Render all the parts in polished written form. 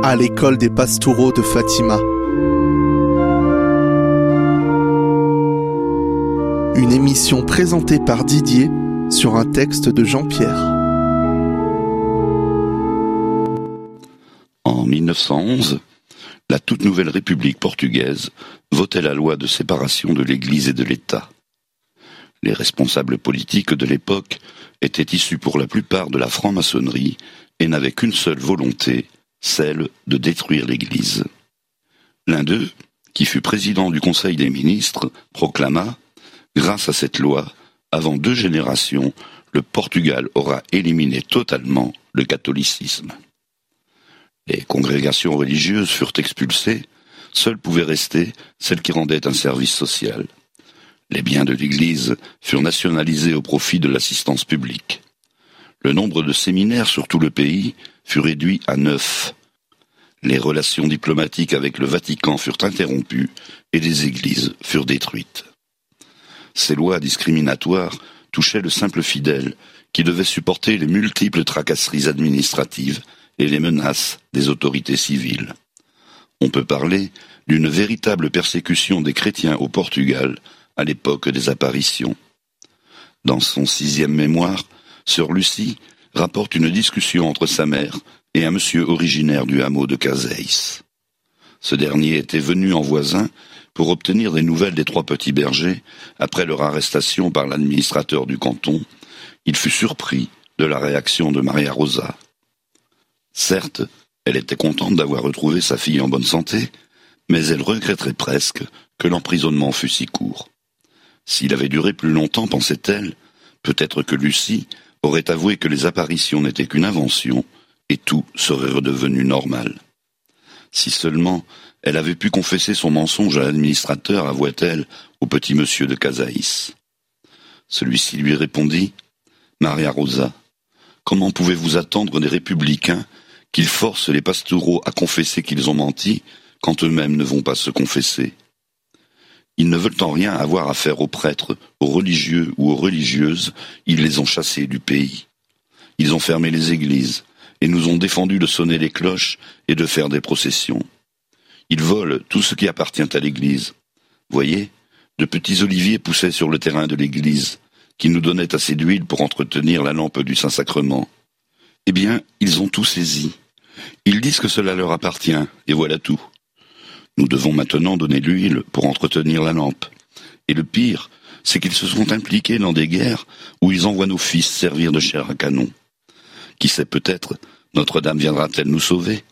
à l'école des Pastoureaux de Fatima. Une émission présentée par Didier sur un texte de Jean-Pierre. En 1911, la toute nouvelle République portugaise votait la loi de séparation de l'Église et de l'État. Les responsables politiques de l'époque étaient issus pour la plupart de la franc-maçonnerie et n'avaient qu'une seule volonté, celle de détruire l'Église. L'un d'eux, qui fut président du Conseil des ministres, proclama « Grâce à cette loi, avant 2 générations, le Portugal aura éliminé totalement le catholicisme. » Les congrégations religieuses furent expulsées, seules pouvaient rester celles qui rendaient un service social. Les biens de l'Église furent nationalisés au profit de l'assistance publique. Le nombre de séminaires sur tout le pays fut réduit à 9. Les relations diplomatiques avec le Vatican furent interrompues et des églises furent détruites. Ces lois discriminatoires touchaient le simple fidèle qui devait supporter les multiples tracasseries administratives et les menaces des autorités civiles. On peut parler d'une véritable persécution des chrétiens au Portugal à l'époque des apparitions. Dans son 6e mémoire, Sœur Lucie rapporte une discussion entre sa mère et un monsieur originaire du hameau de Casais. Ce dernier était venu en voisin pour obtenir des nouvelles des 3 petits bergers après leur arrestation par l'administrateur du canton. Il fut surpris de la réaction de Maria Rosa. Certes, elle était contente d'avoir retrouvé sa fille en bonne santé, mais elle regretterait presque que l'emprisonnement fût si court. S'il avait duré plus longtemps, pensait-elle, peut-être que Lucie aurait avoué que les apparitions n'étaient qu'une invention et tout serait redevenu normal. Si seulement elle avait pu confesser son mensonge à l'administrateur, avoua-t-elle au petit monsieur de Casais. Celui-ci lui répondit « Maria Rosa, comment pouvez-vous attendre des républicains qu'ils forcent les pastoureaux à confesser qu'ils ont menti quand eux-mêmes ne vont pas se confesser? Ils ne veulent en rien avoir affaire aux prêtres, aux religieux ou aux religieuses, ils les ont chassés du pays. Ils ont fermé les églises et nous ont défendu de sonner les cloches et de faire des processions. Ils volent tout ce qui appartient à l'église. Voyez, de petits oliviers poussaient sur le terrain de l'église, qui nous donnaient assez d'huile pour entretenir la lampe du Saint-Sacrement. Eh bien, ils ont tout saisi. Ils disent que cela leur appartient, et voilà tout. Nous devons maintenant donner l'huile pour entretenir la lampe. Et le pire, c'est qu'ils se sont impliqués dans des guerres où ils envoient nos fils servir de chair à canon. Qui sait, peut-être, Notre-Dame viendra-t-elle nous sauver?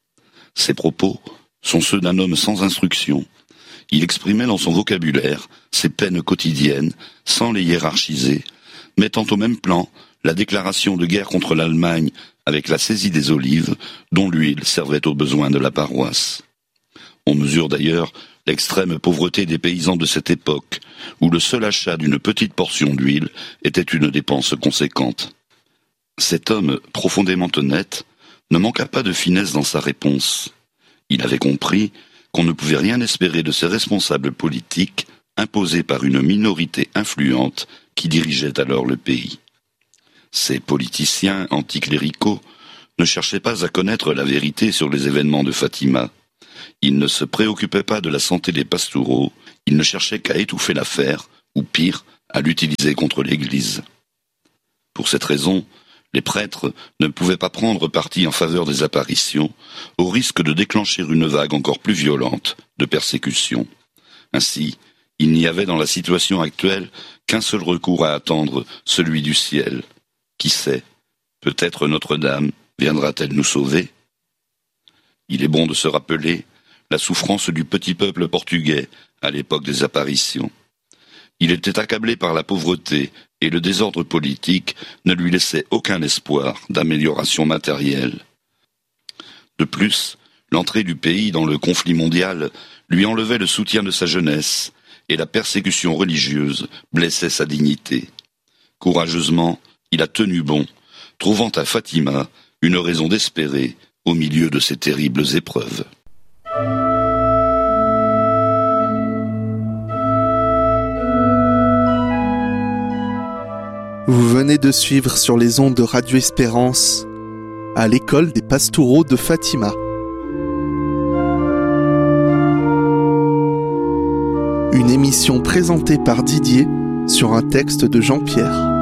Ces propos sont ceux d'un homme sans instruction. Il exprimait dans son vocabulaire ses peines quotidiennes, sans les hiérarchiser, mettant au même plan la déclaration de guerre contre l'Allemagne avec la saisie des olives, dont l'huile servait aux besoins de la paroisse. On mesure d'ailleurs l'extrême pauvreté des paysans de cette époque, où le seul achat d'une petite portion d'huile était une dépense conséquente. Cet homme, profondément honnête, ne manqua pas de finesse dans sa réponse. Il avait compris qu'on ne pouvait rien espérer de ces responsables politiques imposés par une minorité influente qui dirigeait alors le pays. Ces politiciens anticléricaux ne cherchaient pas à connaître la vérité sur les événements de Fatima. Ils ne se préoccupaient pas de la santé des pastoureaux, ils ne cherchaient qu'à étouffer l'affaire, ou pire, à l'utiliser contre l'Église. Pour cette raison, les prêtres ne pouvaient pas prendre parti en faveur des apparitions, au risque de déclencher une vague encore plus violente de persécution. Ainsi, il n'y avait dans la situation actuelle qu'un seul recours à attendre, celui du ciel. Qui sait, peut-être Notre-Dame viendra-t-elle nous sauver? Il est bon de se rappeler la souffrance du petit peuple portugais à l'époque des apparitions. Il était accablé par la pauvreté et le désordre politique ne lui laissait aucun espoir d'amélioration matérielle. De plus, l'entrée du pays dans le conflit mondial lui enlevait le soutien de sa jeunesse et la persécution religieuse blessait sa dignité. Courageusement, il a tenu bon, trouvant à Fatima une raison d'espérer au milieu de ces terribles épreuves. Vous venez de suivre sur les ondes de Radio Espérance à l'école des Pastoureaux de Fatima, Une émission présentée par Didier sur un texte de Jean-Pierre.